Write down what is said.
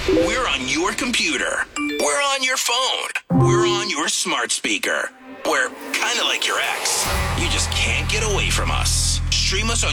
We're on your computer. We're on your phone. We're on your smart speaker. We're kind of like your ex. You just can't get away from us. Stream us on